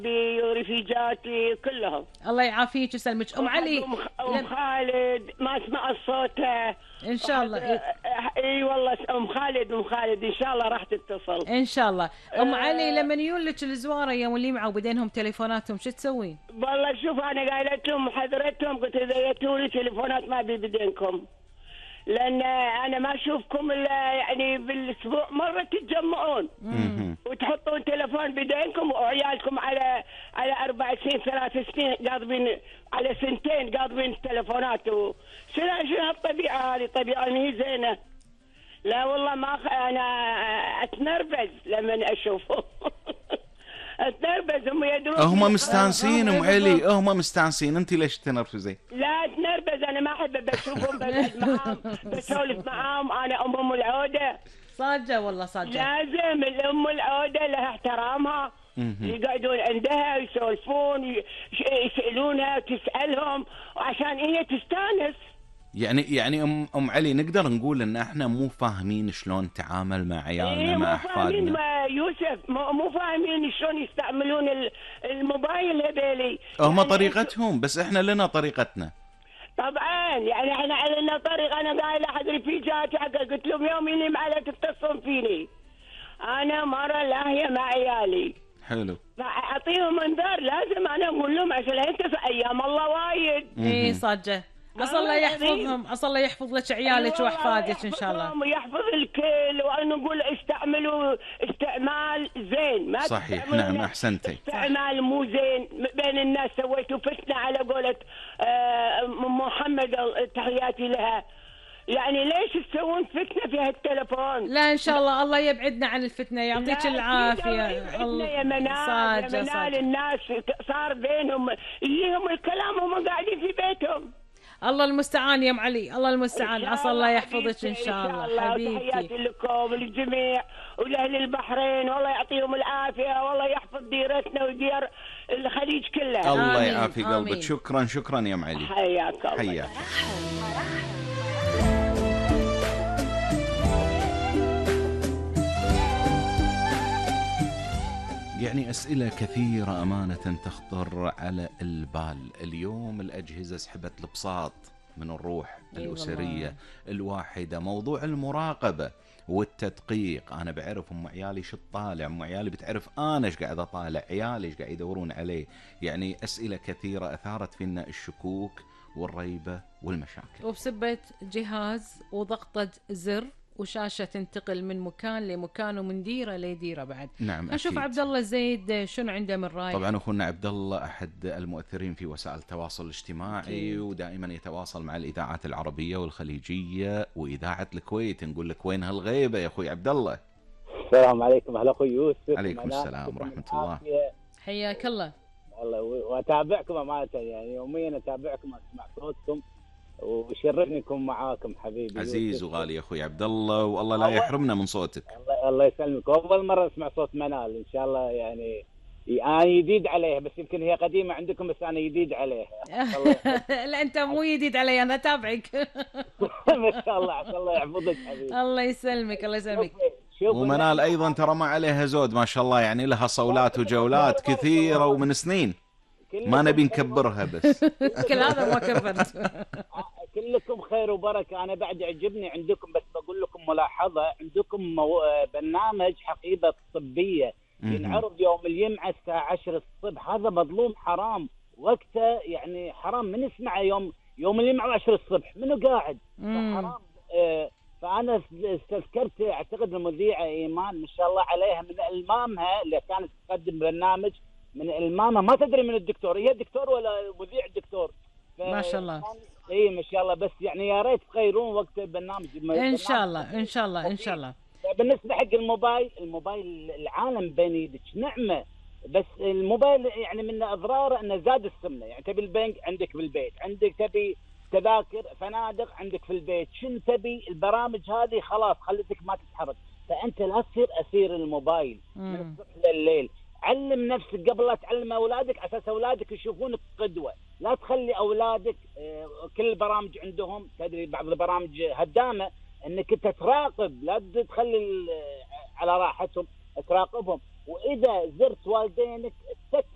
برفيجاتي كلهم. الله يعافيك ويسلمك ام علي. ام خالد ما اسمع صوتها ان شاء الله. اي والله ام خالد ان شاء الله راح تتصل ان شاء الله. ام علي لما يجون لك الزواره يوم اللي معه بدينهم تليفوناتهم شو تسوين؟ والله شوف انا قايلت لهم حضرتهم قلت اذا جيتوا لي تليفونات ما بدينكم، لان انا ما اشوفكم الا يعني بالاسبوع مره تتجمعون وتحطون تليفون بدينكم، وعيالكم على 4 سنين 3 سنين قاضبين، على 2 قاضبين التليفونات. شنو الطبيعه هذه؟ طبيعه هي زينه. لا والله ما انا اتنرفز لما اشوفه اتنرفز. هم يدرون هم مستانسين ام علي، هم مستانسين، انت ليش تنرفزين؟ لا اتنرفز، انا ما احب بشوفهم بقعد معاهم بسولف معاهم. انا ام العوده صاجه والله صاجه. لازم الام العوده لها احترامها، يقعدون عندها يسولفون يسالونها تسالهم عشان هي تستانس. يعني ام علي نقدر نقول ان احنا مو فاهمين شلون نتعامل مع عيالنا مع احفادنا. مو فاهمين يوسف، مو فاهمين شلون يستعملون الموبايل هذيلي. هم يعني طريقتهم، بس احنا لنا طريقتنا. طبعا يعني احنا علينا طريقه. انا قايله احد رفيجاتي قلت لهم يوم ينام على تتصلون فيني، انا مره لاهيه مع عيالي. حلو. فاعطيهم انذار، لازم انا اقول لهم عشان انت في ايام الله وايد. اي صاجه. عسى الله يحفظهم، عسى الله يحفظ لك عيالك واحفادك ان شاء الله. ويحفظ الكل، وانا نقول استعملوا استعمال زين، ما صحيح. نعم احسنتي. استعمال مو زين بين الناس. سويتوا فتنه على قولة محمد تحياتي لها. يعني ليش تسوون فتنه في هالتلفون؟ لا ان شاء الله الله يبعدنا عن الفتنه، يعطيك العافيه. الله يا منال الناس صار بينهم يجيهم الكلام وهم قاعدين في بيتهم. الله المستعان يا ام علي، الله المستعان. عسى الله يحفظك ان شاء الله حبيبتي. تحياتي لكم وللجميع ولاهل البحرين، والله يعطيهم العافيه، والله يحفظ ديرتنا وديار الخليج كلها. الله يعافي قلبك. شكرا يا ام علي. حياك الله. حياك. يعني أسئلة كثيرة أمانة تخطر على البال. اليوم الأجهزة سحبت البساط من الروح الأسرية الواحدة. موضوع المراقبة والتدقيق، أنا بعرف أم عيالي شو تطالع، أم عيالي بتعرف أنا إيش قاعد أطالع، عيالي إيش قاعد يدورون عليه. يعني أسئلة كثيرة أثارت فينا الشكوك والريبة والمشاكل، وبسبة جهاز وضغطة زر وشاشة تنتقل من مكان لمكان ومن ديرة لديرة بعد. نعم. نشوف عبد الله زيد شنو عنده من رأي. طبعا اخونا عبد الله احد المؤثرين في وسائل التواصل الاجتماعي، ودائما يتواصل مع الاذاعات العربية والخليجية واذاعة الكويت. نقول لك وين هالغيبة يا اخوي عبد الله؟ السلام عليكم. اهلا اخوي يوسف. عليكم السلام ورحمة الله. حياك الله. والله واتابعكم امانه، يعني يوميا اتابعكم واسمع صوتكم ويشرفني اكون معاكم حبيبي عزيز وغالي يا اخوي عبد الله، والله لا يحرمنا من صوتك. الله يسلمك. اول مره اسمع صوت منال، ان شاء الله يعني انا جديد عليها، بس يمكن هي قديمه عندكم بس انا جديد عليها. لا انت مو جديد علي، انا اتابعك. ما شاء الله. عسى الله يحفظك حبيبي. الله يسلمك الله يسلمك. ومنال ايضا ترى ما عليها زود ما شاء الله، يعني لها صولات وجولات كثيره ومن سنين، ما نبي نكبرها بس. كل هذا ما كبرت. كلكم خير وبركه. انا بعد يعجبني عندكم، بس بقول لكم ملاحظه، عندكم برنامج حقيبه طبيه ينعرض يوم الجمعه الساعه 10 الصبح. هذا مظلوم، حرام وقته، يعني حرام من يسمعه يوم الجمعه 10 الصبح منو قاعد؟ حرام. فانا استذكرت اعتقد المذيعه ايمان ما شاء الله عليها من المامها اللي كانت تقدم برنامج، من المامه ما تدري من الدكتور، هي دكتور ولا مذيع الدكتور. ما شاء الله. اي ما شاء الله. بس يعني يا ريت تغيرون وقت البرنامج ان شاء الله ان شاء الله ان شاء الله. بالنسبه حق الموبايل العالم بين يدك نعمه، بس الموبايل يعني من اضراره انه زاد السمنه. يعني تبي البنك عندك بالبيت، عندك تبي تذاكر فنادق عندك في البيت، شنو تبي البرامج هذه خلاص خلتك ما تتحرك. فانت لا تصير اسير الموبايل من الصبح لليل. علم نفسك قبل لا تعلم اولادك، اساس اولادك يشوفونك قدوه. لا تخلي اولادك كل البرامج عندهم، تدري بعض البرامج هدامه، انك انت تراقب، لا تخلي على راحتهم، تراقبهم. واذا زرت والدينك